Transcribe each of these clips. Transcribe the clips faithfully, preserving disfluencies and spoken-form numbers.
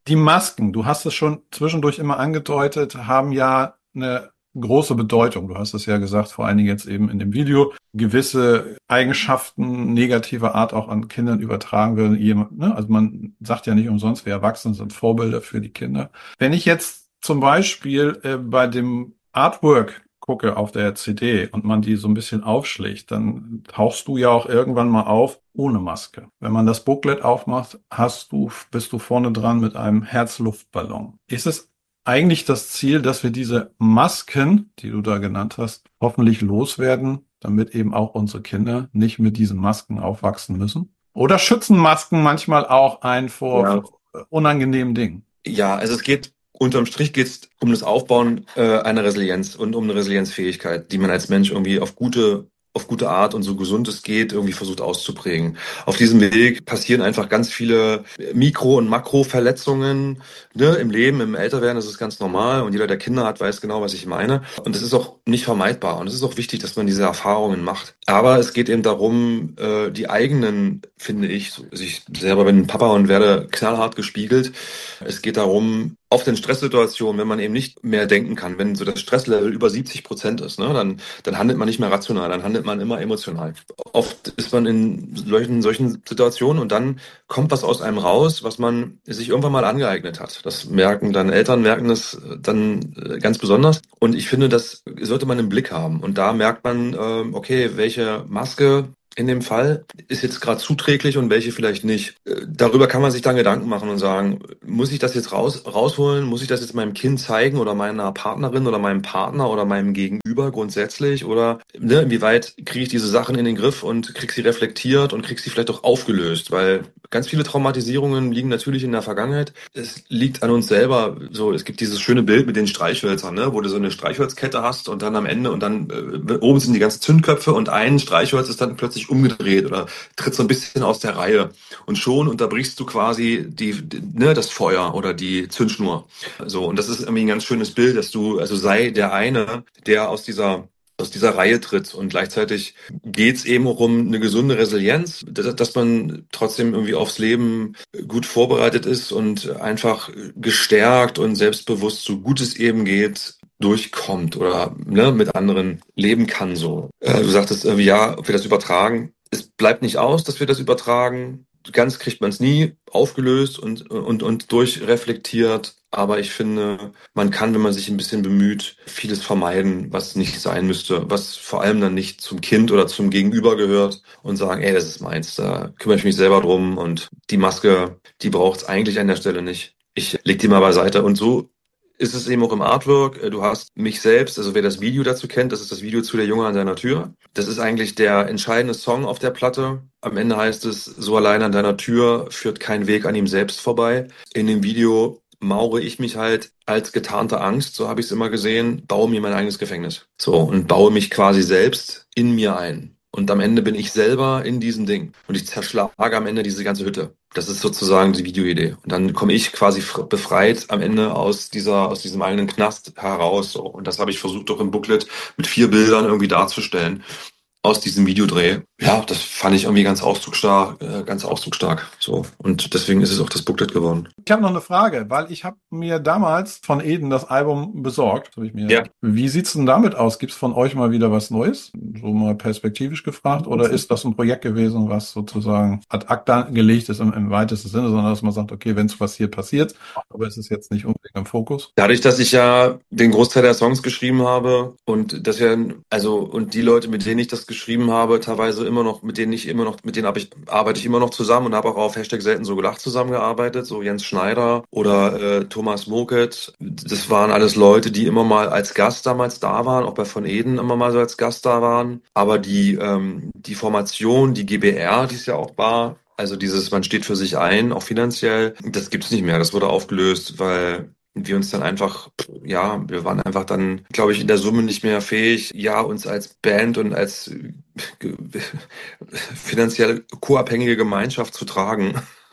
Die Masken, du hast es schon zwischendurch immer angedeutet, haben ja eine große Bedeutung. Du hast es ja gesagt, vor allen Dingen jetzt eben in dem Video, gewisse Eigenschaften negativer Art auch an Kindern übertragen werden. Jemand, ne? Also man sagt ja nicht umsonst, wir Erwachsene sind Vorbilder für die Kinder. Wenn ich jetzt zum Beispiel äh, bei dem Artwork gucke auf der C D und man die so ein bisschen aufschlägt, dann tauchst du ja auch irgendwann mal auf ohne Maske. Wenn man das Booklet aufmacht, hast du, bist du vorne dran mit einem Herzluftballon. Ist es eigentlich das Ziel, dass wir diese Masken, die du da genannt hast, hoffentlich loswerden, damit eben auch unsere Kinder nicht mit diesen Masken aufwachsen müssen? Oder schützen Masken manchmal auch einen vor, Ja. vor unangenehmen Dingen? Ja, also es geht, unterm Strich geht es um das Aufbauen äh, einer Resilienz und um eine Resilienzfähigkeit, die man als Mensch irgendwie auf gute, auf gute Art und so gesund es geht, irgendwie versucht auszuprägen. Auf diesem Weg passieren einfach ganz viele Mikro- und Makroverletzungen, ne, im Leben, im Älterwerden. Das ist ganz normal und jeder, der Kinder hat, weiß genau, was ich meine. Und das ist auch nicht vermeidbar und es ist auch wichtig, dass man diese Erfahrungen macht. Aber es geht eben darum, äh, die eigenen, finde ich, so- also ich selber bin Papa und werde knallhart gespiegelt. Es geht darum, oft in Stresssituationen, wenn man eben nicht mehr denken kann, wenn so das Stresslevel über siebzig Prozent ist, ne, dann, dann handelt man nicht mehr rational, dann handelt man immer emotional. Oft ist man in solchen, solchen Situationen und dann kommt was aus einem raus, was man sich irgendwann mal angeeignet hat. Das merken dann Eltern, merken das dann äh, ganz besonders. Und ich finde, das sollte man im Blick haben. Und da merkt man, ähm, okay, welche Maske in dem Fall ist jetzt gerade zuträglich und welche vielleicht nicht. Äh, Darüber kann man sich dann Gedanken machen und sagen, muss ich das jetzt raus, rausholen? Muss ich das jetzt meinem Kind zeigen oder meiner Partnerin oder meinem Partner oder meinem Gegenüber grundsätzlich? Oder ne, inwieweit kriege ich diese Sachen in den Griff und kriege sie reflektiert und kriege sie vielleicht auch aufgelöst? Weil ganz viele Traumatisierungen liegen natürlich in der Vergangenheit. Es liegt an uns selber. So, es gibt dieses schöne Bild mit den Streichhölzern, ne, wo du so eine Streichholzkette hast und dann am Ende und dann äh, oben sind die ganzen Zündköpfe und ein Streichholz ist dann plötzlich umgedreht oder tritt so ein bisschen aus der Reihe. Und schon unterbrichst du quasi die, die, ne, das Feuer oder die Zündschnur. So, und das ist irgendwie ein ganz schönes Bild, dass du, also sei der eine, der aus dieser aus dieser Reihe tritt. Und gleichzeitig geht es eben auch um eine gesunde Resilienz, dass, dass man trotzdem irgendwie aufs Leben gut vorbereitet ist und einfach gestärkt und selbstbewusst, so gut es eben geht, durchkommt oder ne, mit anderen leben kann. So. Äh, du sagtest irgendwie, ja, ob wir das übertragen. Es bleibt nicht aus, dass wir das übertragen. Ganz kriegt man es nie aufgelöst und, und, und durchreflektiert. Aber ich finde, man kann, wenn man sich ein bisschen bemüht, vieles vermeiden, was nicht sein müsste, was vor allem dann nicht zum Kind oder zum Gegenüber gehört und sagen, ey, das ist meins, da kümmere ich mich selber drum und die Maske, die braucht es eigentlich an der Stelle nicht. Ich leg die mal beiseite. Und so ist es eben auch im Artwork. Du hast mich selbst, also wer das Video dazu kennt, das ist das Video zu Der Junge an deiner Tür. Das ist eigentlich der entscheidende Song auf der Platte. Am Ende heißt es, so allein an deiner Tür führt kein Weg an ihm selbst vorbei. In dem Video maure ich mich halt als getarnte Angst, so habe ich es immer gesehen, baue mir mein eigenes Gefängnis. So, und baue mich quasi selbst in mir ein. Und am Ende bin ich selber in diesem Ding. Und ich zerschlage am Ende diese ganze Hütte. Das ist sozusagen die Videoidee. Und dann komme ich quasi fr- befreit am Ende aus dieser, aus diesem eigenen Knast heraus. So. Und das habe ich versucht, doch im Booklet mit vier Bildern irgendwie darzustellen aus diesem Videodreh. Ja, das fand ich irgendwie ganz ausdrucksstark, äh, ganz ausdrucksstark. So. Und deswegen ist es auch das Booklet geworden. Ich habe noch eine Frage, weil ich habe mir damals von Eden das Album besorgt. Hab ich mir, Ja. wie sieht's denn damit aus? Gibt's von euch mal wieder was Neues? So mal perspektivisch gefragt. Oder ist das ein Projekt gewesen, was sozusagen ad acta gelegt ist im, im weitesten Sinne, sondern dass man sagt, okay, wenn es passiert, passiert. Aber es ist jetzt nicht unbedingt im Fokus. Dadurch, dass ich ja den Großteil der Songs geschrieben habe und das ja, also, und die Leute, mit denen ich das geschrieben habe, teilweise immer noch, mit denen ich immer noch, mit denen habe ich, arbeite ich immer noch zusammen und habe auch auf Hashtag selten so gelacht zusammengearbeitet, so Jens Schneider oder äh, Thomas Moket. Das waren alles Leute, die immer mal als Gast damals da waren, auch bei Von Eden immer mal so als Gast da waren. Aber die, ähm, die Formation, die G B R, die es ja auch war, also dieses, man steht für sich ein, auch finanziell, das gibt's nicht mehr. Das wurde aufgelöst, weil wir uns dann einfach, ja, wir waren einfach dann, glaube ich, in der Summe nicht mehr fähig, ja, uns als Band und als äh, ge- finanziell co-abhängige Gemeinschaft zu tragen.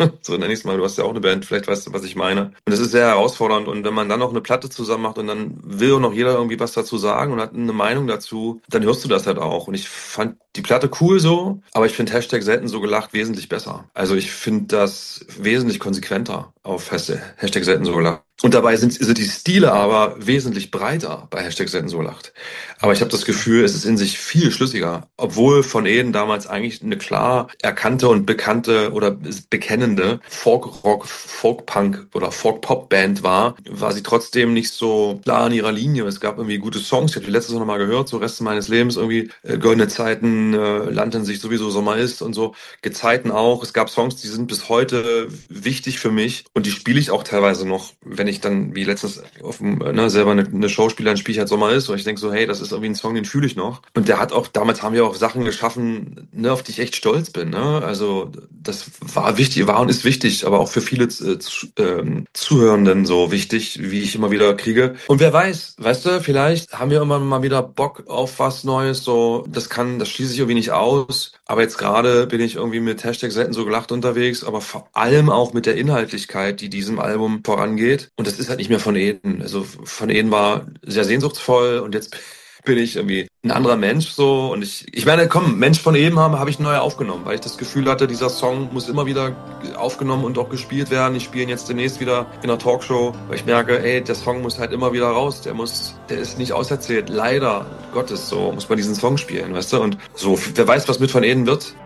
So nenne ich es mal. Du hast ja auch eine Band, vielleicht weißt du, was ich meine. Und das ist sehr herausfordernd. Und wenn man dann noch eine Platte zusammen macht und dann will noch jeder irgendwie was dazu sagen und hat eine Meinung dazu, dann hörst du das halt auch. Und ich fand die Platte cool so, aber ich finde Hashtag selten so gelacht wesentlich besser. Also ich finde das wesentlich konsequenter auf Hashtag selten so gelacht. Und dabei sind, sind die Stile aber wesentlich breiter bei Hashtag selten so gelacht. Aber ich habe das Gefühl, es ist in sich viel schlüssiger. Obwohl Von Eden damals eigentlich eine klar erkannte und bekannte oder bekennende Folk-Rock, Folk-Punk oder Folk-Pop-Band war, war sie trotzdem nicht so klar in ihrer Linie. Es gab irgendwie gute Songs. Ich habe die letztes noch mal gehört, so Reste meines Lebens irgendwie, äh, Goldene Zeiten, äh, Land in sich sowieso Sommer ist und so. Gezeiten auch. Es gab Songs, die sind bis heute wichtig für mich und die spiele ich auch teilweise noch, wenn ich dann, wie letztens auf dem, ne, selber eine, eine Show spiele, dann spiele ich halt Sommer ist und ich denke so, hey, das ist irgendwie ein Song, den fühle ich noch. Und der hat auch, damals haben wir auch Sachen geschaffen, ne, auf die ich echt stolz bin. Ne? Also das war wichtig, war und ist wichtig, aber auch für viele äh, zu, ähm, Zuhörenden so wichtig, wie ich immer wieder kriege. Und wer weiß, weißt du, vielleicht haben wir immer mal wieder Bock auf was Neues, so, das kann, das schließe ich irgendwie nicht aus. Aber jetzt gerade bin ich irgendwie mit Hashtag selten so gelacht unterwegs, aber vor allem auch mit der Inhaltlichkeit, die diesem Album vorangeht. Und das ist halt nicht mehr Von Eden. Also Von Eden war sehr sehnsuchtsvoll und jetzt bin ich irgendwie ein anderer Mensch so. Und ich, ich meine, komm, Mensch von eben haben, habe ich neu aufgenommen, weil ich das Gefühl hatte, dieser Song muss immer wieder aufgenommen und auch gespielt werden. Ich spiele ihn jetzt demnächst wieder in einer Talkshow, weil ich merke, ey, der Song muss halt immer wieder raus. Der muss, der ist nicht auserzählt. Leider Gottes, so muss man diesen Song spielen, weißt du? Und so, wer weiß, was mit Von Eden wird.